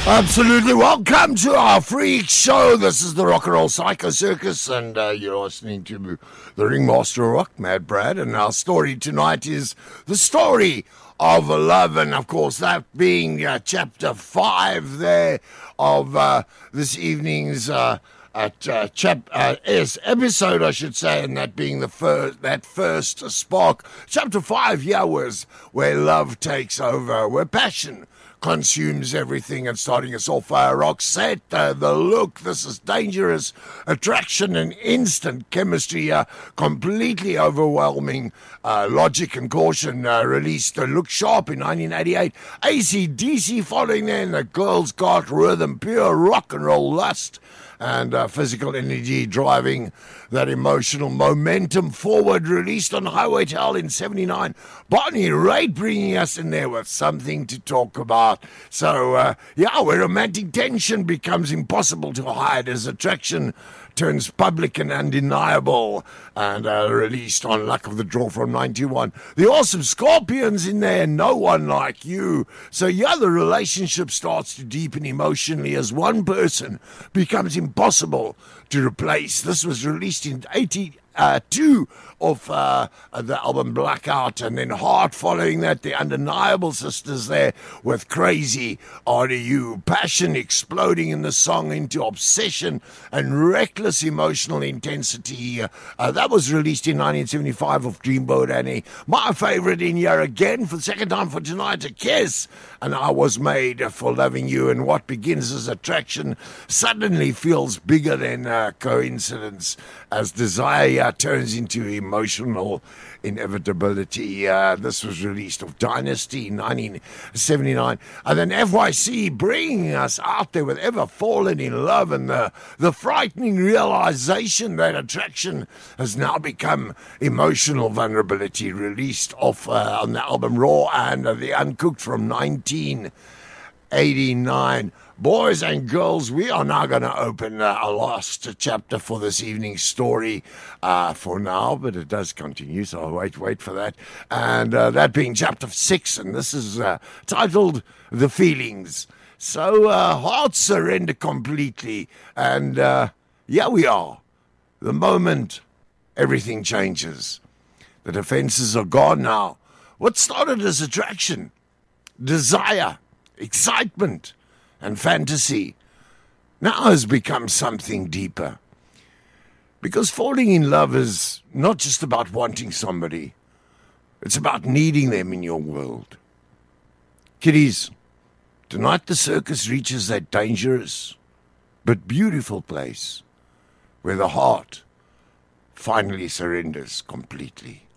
Absolutely. Welcome to our freak show. This is the Rock and Roll Psycho Circus, and you're listening to the Ringmaster of Rock, Mad Brad. And our story tonight is the story of love, and of course, that being chapter 5 there of this evening's episode, I should say, and that being that first spark. Chapter 5, yeah, was where love takes over, where passion consumes everything, and starting us off, Roxette, the look, this is dangerous, attraction and instant chemistry, completely overwhelming, logic and caution, released Look Sharp in 1988, AC/DC following then, the Girls Got Rhythm, pure rock and roll lust, and physical energy driving that emotional momentum forward, released on Highway to Hell in 79. Bonnie Raitt bringing us in there with something to talk about. So, where romantic tension becomes impossible to hide as attraction turns public and undeniable, and released on Luck of the Draw from 91. The awesome Scorpions in there, No One Like You. So the relationship starts to deepen emotionally as one person becomes impossible to replace. This was released in 82 of the album Blackout, and then hard following that, the Undeniable Sisters there with Crazy RDU. Passion exploding in the song into obsession and reckless emotional intensity. That was released in 1975 of Dreamboat Annie. My favorite in here again for the second time for tonight, A Kiss, and I Was Made for Loving You. And what begins as attraction suddenly feels bigger than coincidence as desire turns into emotional inevitability. This was released of Dynasty in 1979. And then FYC bringing us out there with Ever Fallen in Love, and the frightening realization that attraction has now become emotional vulnerability, released off on the album Raw and The Uncooked from 1989. Boys and girls, we are now going to open our last chapter for this evening's story for now, but it does continue, so I'll wait for that. And that being chapter 6, and this is titled The Feelings. So hearts surrender completely, and here we are. The moment everything changes. The defenses are gone now. What started as attraction, desire, excitement, and fantasy now has become something deeper. Because falling in love is not just about wanting somebody, it's about needing them in your world. Kiddies, tonight the circus reaches that dangerous but beautiful place where the heart finally surrenders completely.